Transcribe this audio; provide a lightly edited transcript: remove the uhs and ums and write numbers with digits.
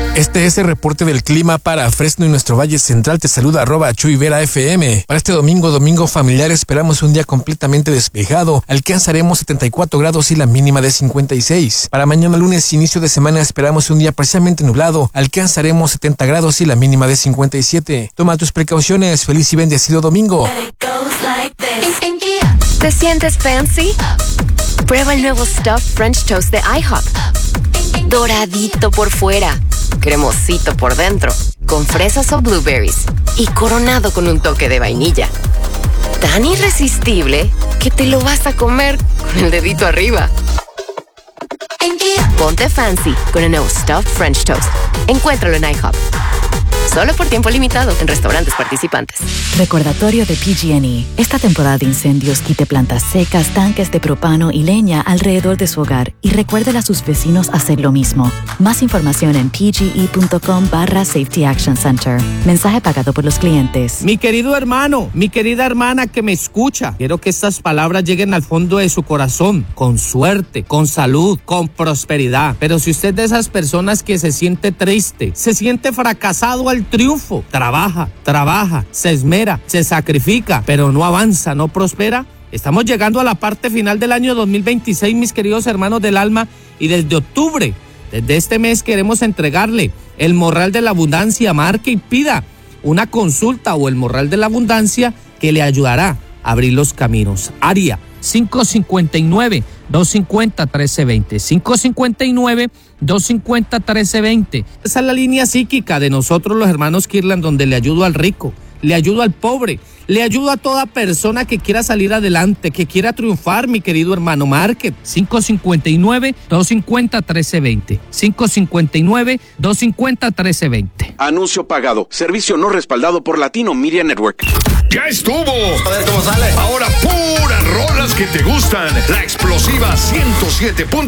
Este es el reporte del clima para Fresno y nuestro Valle Central. Te saluda @ChuyVeraFM. Para este domingo familiar, esperamos un día completamente despejado. Alcanzaremos 74 grados y la mínima de 56. Para mañana lunes, inicio de semana, esperamos un día parcialmente nublado. Alcanzaremos 70 grados y la mínima de 57. Toma tus precauciones. Feliz y bendecido domingo. ¿Te sientes fancy? Prueba el nuevo Stuffed French Toast de IHOP. Doradito por fuera, cremosito por dentro, con fresas o blueberries y coronado con un toque de vainilla. Tan irresistible que te lo vas a comer con el dedito arriba. Ponte fancy con el nuevo Stuffed French Toast. Encuéntralo en IHOP. Solo por tiempo limitado en restaurantes participantes. Recordatorio de PG&E. Esta temporada de incendios quite plantas secas, tanques de propano y leña alrededor de su hogar y recuerde a sus vecinos hacer lo mismo. Más información en pge.com/Safety Action Center. Mensaje pagado por los clientes. Mi querido hermano, mi querida hermana que me escucha, quiero que estas palabras lleguen al fondo de su corazón, con suerte, con salud, con prosperidad. Pero si usted es de esas personas que se siente triste, se siente fracasado al triunfo, trabaja, se esmera, se sacrifica, pero no avanza, no prospera. Estamos llegando a la parte final del año 2026, mis queridos hermanos del alma, y desde octubre, desde este mes, queremos entregarle el Morral de la Abundancia. Marque y pida una consulta o el Morral de la Abundancia que le ayudará a abrir los caminos. Área 559-250-1320. 559-250-1320. Esa es la línea psíquica de nosotros los hermanos Kirlan, donde le ayudo al rico, le ayudo al pobre, le ayudo a toda persona que quiera salir adelante, que quiera triunfar, mi querido hermano. Market 559-250-1320. 559-250-1320. Anuncio pagado. Servicio no respaldado por Latino Media Network. ¡Ya estuvo! A ver cómo sale. Ahora puras rolas que te gustan. La explosiva 107.3